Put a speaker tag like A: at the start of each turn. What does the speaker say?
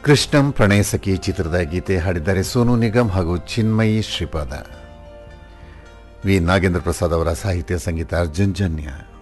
A: ಕೃಷ್ಣಂ ಪ್ರಣಯ ಸಖಿ ಚಿತ್ರದ ಗೀತೆ ಹಾಡಿದ್ದಾರೆ ಸೋನು ನಿಗಮ್ ಹಾಗೂ ಚಿನ್ಮಯಿ ಶ್ರೀಪಾದ. ವಿ ನಾಗೇಂದ್ರ ಪ್ರಸಾದ್ ಅವರ ಸಾಹಿತ್ಯ ಸಂಗೀತ ಅರ್ಜುನ್ ಜನ್ಯ.